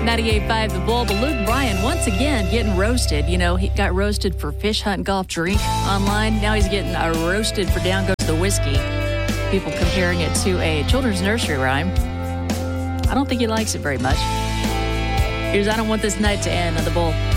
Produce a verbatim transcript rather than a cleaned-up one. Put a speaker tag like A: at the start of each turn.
A: ninety-eight point five The Bull, but Luke Bryan once again getting roasted. You know, he got roasted for fish, hunt, golf, drink online. Now he's getting uh, roasted for down goes the whiskey. People comparing it to a children's nursery rhyme. I don't think he likes it very much. Here's I Don't Want This Night to End on The Bull.